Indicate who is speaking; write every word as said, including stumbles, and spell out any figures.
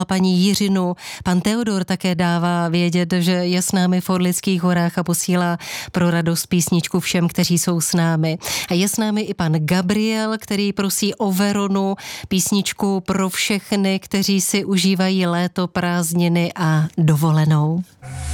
Speaker 1: paní Jiřinu. Pan Teodor také dává vědět, že je s námi v Orlických horách a posílá pro radost písničku všem, kteří jsou s námi. A je s námi i pan Gabriel, který prosí o Veronu, písničku pro všechny, kteří si užívají léto, prázdniny a dovolenou.